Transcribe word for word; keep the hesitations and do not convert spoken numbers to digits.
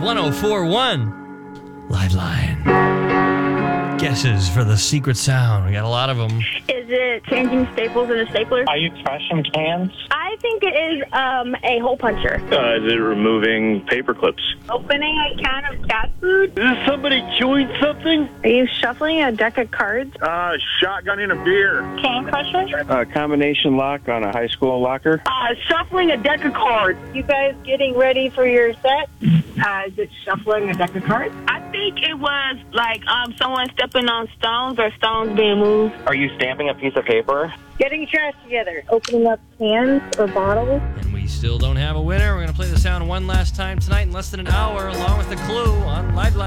one oh four one. Liveline. Guesses for the secret sound. We got a lot of them. Is it changing staples in a stapler? Are you crushing cans? I think it is um, a hole puncher. Uh, is it removing paper clips? Opening a can of cat food? Is this somebody chewing something? Are you shuffling a deck of cards? Uh, shotgunning a beer. Can crusher? A combination lock on a high school locker. Uh, shuffling a deck of cards. You guys getting ready for your set? Uh, is it shuffling a deck of cards? I think it was like um, someone stepping on stones or stones being moved. Are you stamping a piece of paper? Getting trash together. Opening up cans or bottles. And we still don't have a winner. We're going to play the sound one last time tonight in less than an hour, along with the clue on Liveline.